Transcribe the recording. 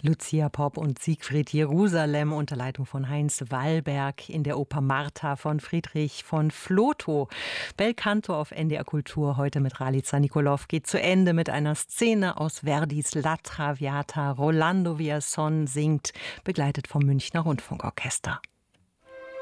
Lucia Popp und Siegfried Jerusalem unter Leitung von Heinz Wallberg in der Oper Martha von Friedrich von Flotow. Bel Canto auf NDR Kultur heute mit Ralica Nicolov geht zu Ende mit einer Szene aus Verdis La Traviata. Rolando Villazón singt, begleitet vom Münchner Rundfunkorchester.